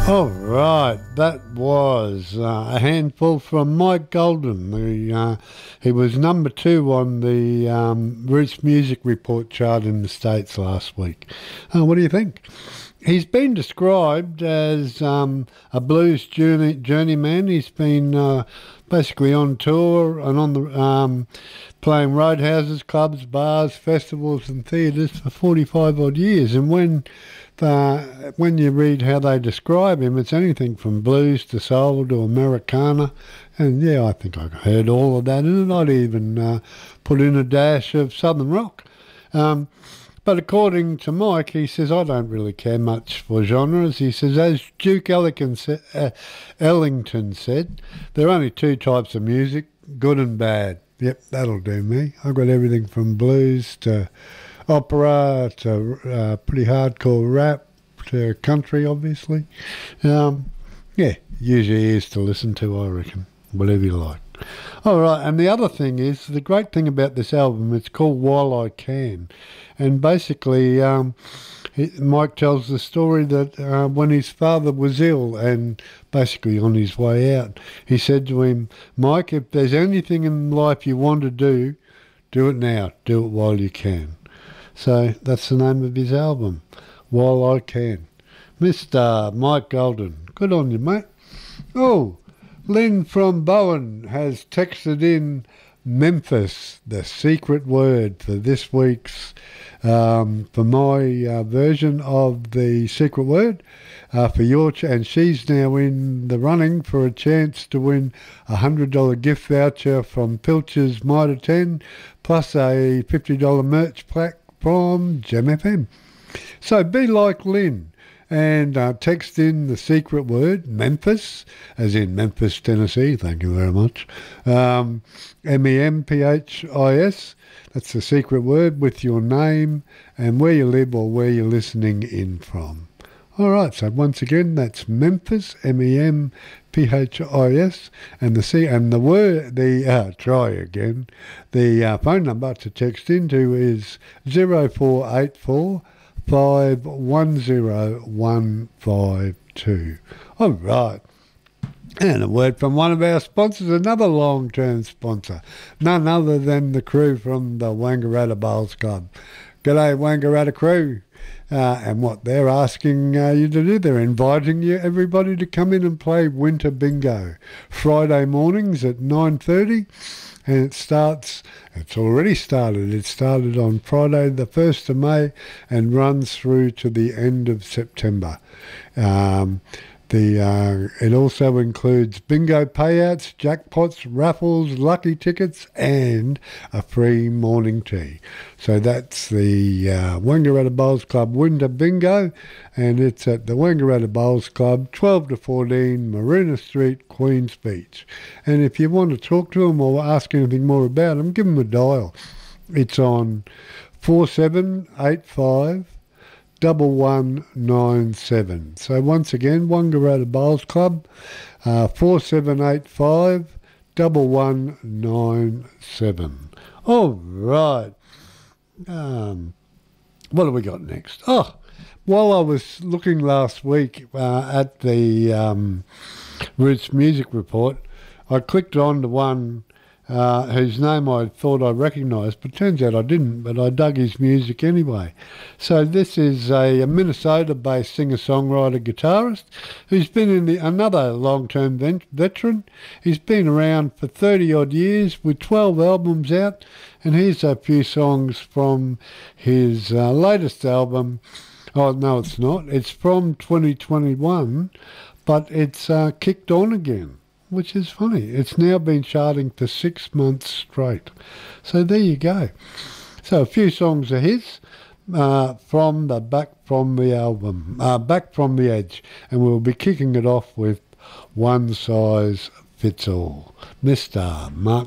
All right, that was a handful from Mike Golden. He was number 2 on the Roots Music Report chart in the States last week. What do you think? He's been described as a blues journeyman. He's been basically on tour and on the playing roadhouses, clubs, bars, festivals and theatres for 45 odd years. And when you read how they describe him, it's anything from blues to soul to Americana. And yeah, I think I heard all of that in it. I'd even put in a dash of Southern rock. But according to Mike, he says, I don't really care much for genres. He says, as Duke Ellington said, there are only 2 types of music, good and bad. Yep, that'll do me. I've got everything from blues to opera to pretty hardcore rap to country, obviously. Yeah, use your ears to listen to, I reckon, whatever you like. All right, and the other thing is, the great thing about this album, it's called While I Can. And basically, Mike tells the story that when his father was ill and basically on his way out, he said to him, Mike, if there's anything in life you want to do it now. Do it while you can. So that's the name of his album, While I Can. Mr. Mike Golden, good on you, mate. Oh, Lynn from Bowen has texted in Memphis, the secret word for this week's, for my version of the secret word, for your, and she's now in the running for a chance to win a $100 gift voucher from Pilcher's Mitre 10, plus a $50 merch plaque from Gem FM. So be like Lynn and text in the secret word, Memphis, as in Memphis, Tennessee, thank you very much, MEMPHIS, that's the secret word, with your name and where you live or where you're listening in from. All right, so once again, that's Memphis, MEMPHIS, and try again. The phone number to text into is 0484 510152. All right. And a word from one of our sponsors, another long-term sponsor, none other than the crew from the Wangaratta Bowls Club. G'day, Wangaratta crew. And what they're asking you to do, they're inviting everybody to come in and play Winter Bingo Friday mornings at 9:30. And it's already started. It started on Friday the 1st of May and runs through to the end of September. It also includes bingo payouts, jackpots, raffles, lucky tickets, and a free morning tea. So that's the Wangaratta Bowls Club Winter Bingo, and it's at the Wangaratta Bowls Club, 12 to 14, Marina Street, Queens Beach. And if you want to talk to them or ask anything more about them, give them a dial. It's on 4785 1197. So once again, Wangaratta Bowls Club, 4785 1197. All right. What have we got next? Oh, while I was looking last week at the Roots Music Report, I clicked on to one whose name I thought I recognised, but turns out I didn't, but I dug his music anyway. So this is a Minnesota-based singer-songwriter guitarist who's been in another long-term veteran. He's been around for 30-odd years with 12 albums out, and here's a few songs from his latest album. Oh, no, it's not. It's from 2021, but it's kicked on again, which is funny. It's now been charting for 6 months straight. So there you go. So a few songs of his from the Back From the album, Back From the Edge. And we'll be kicking it off with One Size Fits All. Mr. Mark